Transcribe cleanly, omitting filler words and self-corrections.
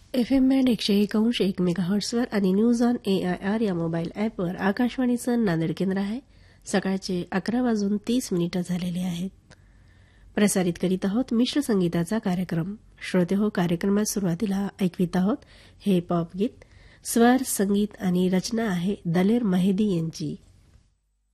FM band 101.1 मेगाहर्ट्झवर आणि news on AIR या mobile ॲपवर आकाशवाणीचं नांदेड केंद्र आहे. सकाळचे 11:30 झालेले आहेत. प्रसारित करीत आहोत मिश्र संगीताचा कार्यक्रम. श्रोते हो, कार्यक्रमात सुरुवातीला ऐकवित आहोत हे पॉप गीत. स्वर, संगीत आणि रचना आहे दलेर मेहदी यांची.